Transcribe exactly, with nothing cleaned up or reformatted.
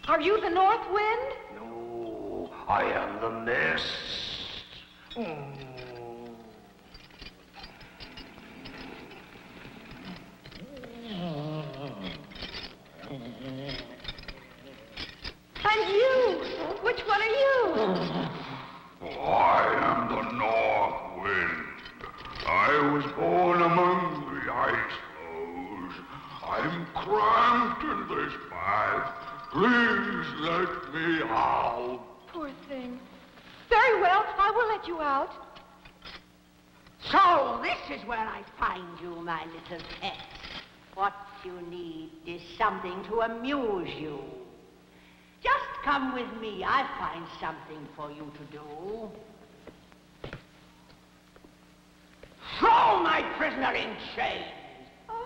Are you the North Wind? No, I am the mist. Mm. And you? Which one are you? I am the North Wind. I was born among the ice floes. I'm cramped in this bath. Please let me out. Poor thing. Very well, I will let you out. So, this is where I find you, my little pet. What you need is something to amuse you. Just come with me. I'll find something for you to do. Throw my prisoner in chains.